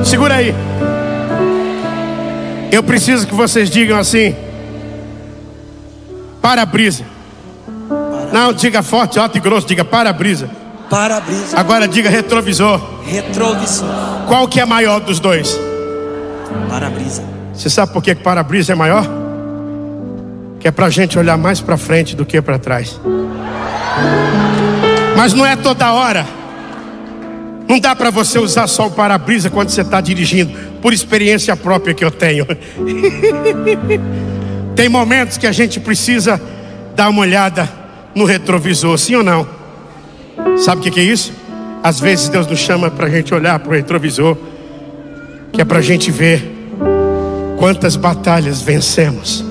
Segura aí. Eu preciso que vocês digam assim: para-brisa. Não, diga forte, alto e grosso, diga para-brisa. Para-brisa. Agora diga retrovisor. Retrovisor. Qual que é maior dos dois? Para-brisa. Você sabe por que para-brisa é maior? Que é pra gente olhar mais pra frente do que pra trás. Mas não é toda hora. Não dá pra você usar só o para-brisa quando você está dirigindo. Por experiência própria que eu tenho. Tem momentos que a gente precisa dar uma olhada no retrovisor, sim ou não? Sabe o que é isso? Às vezes Deus nos chama pra gente olhar pro retrovisor, que é pra gente ver quantas batalhas vencemos,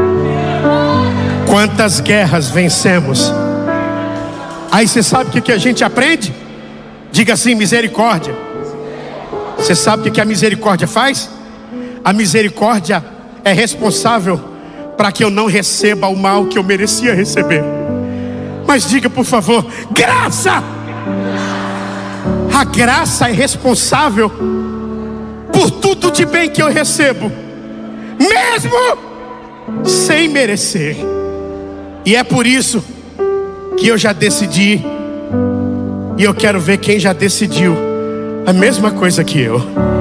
quantas guerras vencemos. Aí você sabe o que a gente aprende? Diga assim: misericórdia. Você sabe o que a misericórdia faz? A misericórdia é responsável para que eu não receba o mal que eu merecia receber. Mas diga, por favor, graça. A graça é responsável por tudo de bem que eu recebo, mesmo sem merecer. E é por isso que eu já decidi, e eu quero ver quem já decidiu a mesma coisa que eu.